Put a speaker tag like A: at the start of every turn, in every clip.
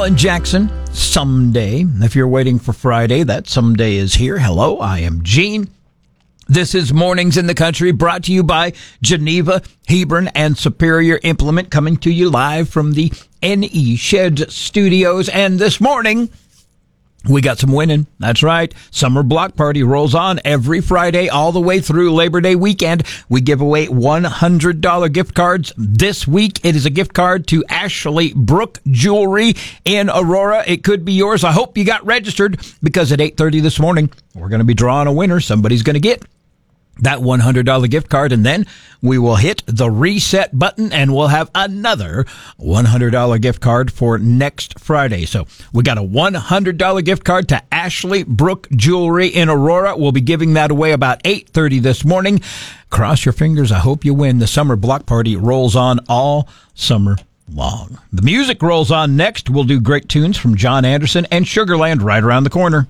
A: in Jackson, someday. If you're waiting for Friday, that someday is here. Hello, I am Gene. This is Mornings in the Country, brought to you by Geneva, Hebron, and Superior Implement, coming to you live from the NE Sheds Studios. And this morning, we got some winning. That's right. Summer Block Party rolls on every Friday all the way through Labor Day weekend. We give away $100 gift cards. This week, it is a gift card to Ashley Brook Jewelry in Aurora. It could be yours. I hope you got registered, because at 8:30 this morning, we're going to be drawing a winner. Somebody's going to get that $100 gift card, and then we will hit the reset button and we'll have another $100 gift card for next Friday. So we got a $100 gift card to Ashley Brook Jewelry in Aurora. We'll be giving that away about 8:30 this morning. Cross your fingers. I hope you win. The Summer Block Party rolls on all summer long. The music rolls on next. We'll do great tunes from John Anderson and Sugarland right around the corner.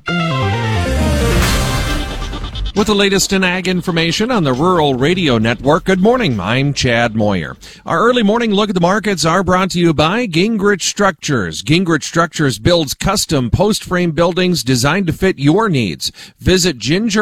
B: With the latest in ag information on the Rural Radio Network, good morning. I'm Chad Moyer. Our early morning look at the markets are brought to you by Gingrich Structures. Gingrich Structures builds custom post-frame buildings designed to fit your needs. Visit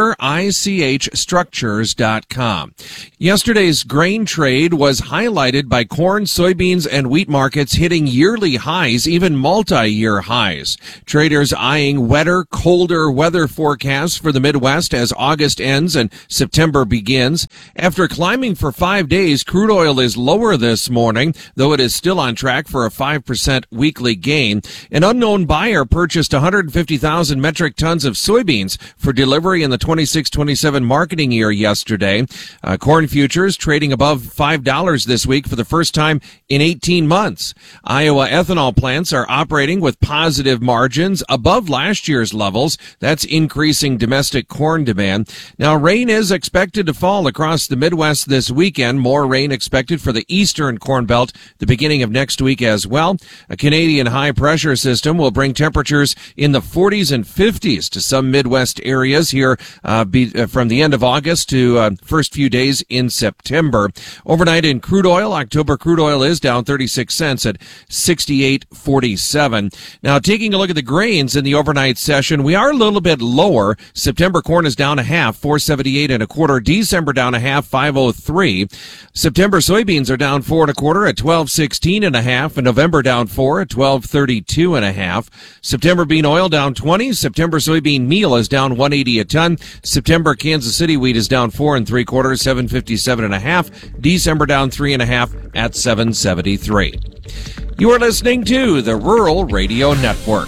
B: gingerichstructures.com. Yesterday's grain trade was highlighted by corn, soybeans, and wheat markets hitting yearly highs, even multi-year highs. Traders eyeing wetter, colder weather forecasts for the Midwest as August ends and September begins. After climbing for 5 days, crude oil is lower this morning, though it is still on track for a 5% weekly gain. An unknown buyer purchased 150,000 metric tons of soybeans for delivery in the 26-27 marketing year yesterday. Corn futures trading above $5 this week for the first time in 18 months. Iowa ethanol plants are operating with positive margins above last year's levels. That's increasing domestic corn demand. Now, rain is expected to fall across the Midwest this weekend. More rain expected for the eastern Corn Belt the beginning of next week as well. A Canadian high-pressure system will bring temperatures in the 40s and 50s to some Midwest areas here from the end of August to first few days in September. Overnight in crude oil, October crude oil is down 36 cents at 68.47. Now, taking a look at the grains in the overnight session, we are a little bit lower. September corn is down a half, 478 1/4. December down a half, 503. September soybeans are down 4 1/4 at 1216 1/2, and November down 4 at 1232 1/2. September bean oil down 20. September soybean meal is down 180 a ton. September Kansas City wheat is down 4 3/4, 757 1/2. December down 3 1/2 at 773. You are listening to the Rural Radio Network.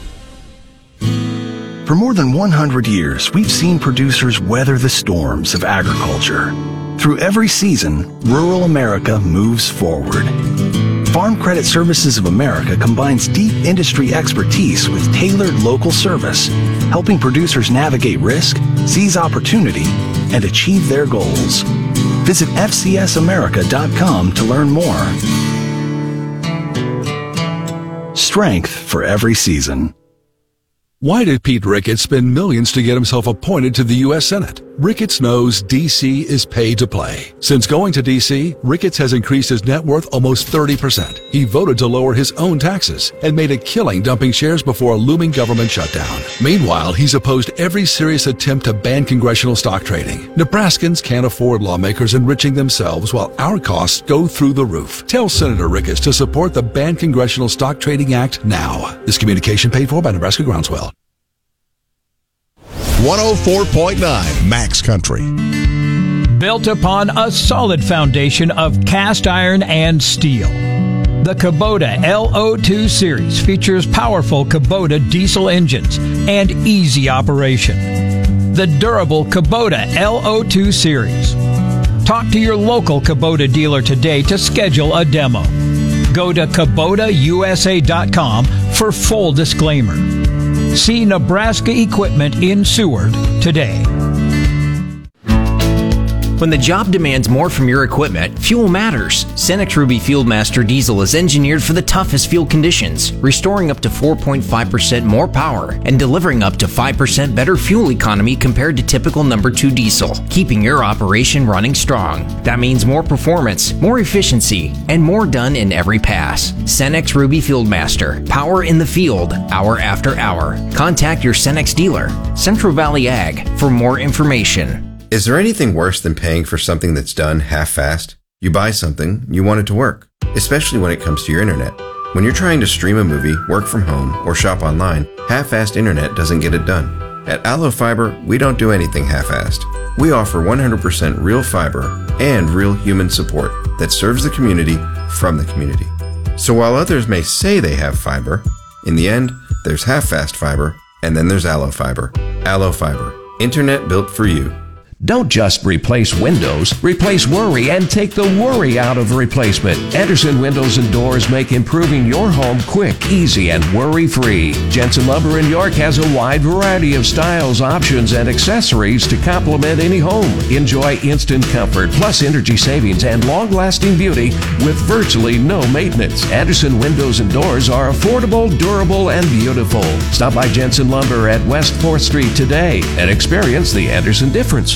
C: For more than 100 years, we've seen producers weather the storms of agriculture. Through every season, rural America moves forward. Farm Credit Services of America combines deep industry expertise with tailored local service, helping producers navigate risk, seize opportunity, and achieve their goals. Visit fcsamerica.com to learn more. Strength for every season.
D: Why did Pete Ricketts spend millions to get himself appointed to the U.S. Senate? Ricketts knows D.C. is pay to play. Since going to D.C., Ricketts has increased his net worth almost 30%. He voted to lower his own taxes and made a killing dumping shares before a looming government shutdown. Meanwhile, he's opposed every serious attempt to ban congressional stock trading. Nebraskans can't afford lawmakers enriching themselves while our costs go through the roof. Tell Senator Ricketts to support the Ban Congressional Stock Trading Act now. This communication paid for by Nebraska Groundswell.
E: 104.9 Max Country.
A: Built upon a solid foundation of cast iron and steel, the Kubota LO2 series features powerful Kubota diesel engines and easy operation. The durable Kubota LO2 series. Talk to your local Kubota dealer today to schedule a demo. Go to KubotaUSA.com for full disclaimer. See Nebraska Equipment in Seward today.
F: When the job demands more from your equipment, fuel matters. Cenex Ruby Fieldmaster Diesel is engineered for the toughest field conditions, restoring up to 4.5% more power and delivering up to 5% better fuel economy compared to typical number 2 diesel, keeping your operation running strong. That means more performance, more efficiency, and more done in every pass. Cenex Ruby Fieldmaster. Power in the field, hour after hour. Contact your Cenex dealer, Central Valley Ag, for more information.
G: Is there anything worse than paying for something that's done half-assed? You buy something, you want it to work, especially when it comes to your internet. When you're trying to stream a movie, work from home, or shop online, half-assed internet doesn't get it done. At Allo Fiber, we don't do anything half-assed. We offer 100% real fiber and real human support that serves the community from the community. So while others may say they have fiber, in the end, there's half-fast fiber, and then there's Allo Fiber. Allo Fiber. Internet built for you.
H: Don't just replace windows, replace worry and take the worry out of replacement. Anderson Windows and Doors make improving your home quick, easy, and worry-free. Jensen Lumber in York has a wide variety of styles, options, and accessories to complement any home. Enjoy instant comfort, plus energy savings and long-lasting beauty with virtually no maintenance. Anderson Windows and Doors are affordable, durable, and beautiful. Stop by Jensen Lumber at West 4th Street today and experience the Anderson difference.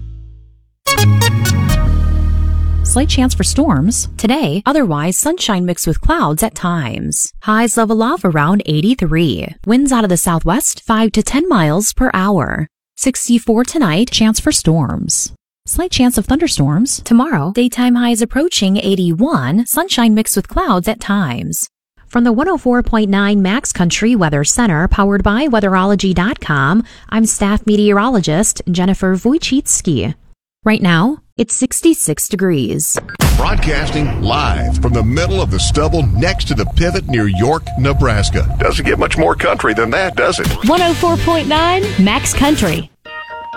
I: Slight chance for storms today, otherwise sunshine mixed with clouds at times. Highs level off around 83. Winds out of the southwest 5 to 10 miles per hour. 64 tonight, chance for storms. Slight chance of thunderstorms tomorrow. Daytime highs approaching 81. Sunshine mixed with clouds at times. From the 104.9 Max Country Weather Center, powered by Weatherology.com, I'm staff meteorologist Jennifer Wojcicki. Right now, it's 66 degrees.
E: Broadcasting live from the middle of the stubble next to the pivot near York, Nebraska. Doesn't get much more country than that, does it?
J: 104.9 Max Country.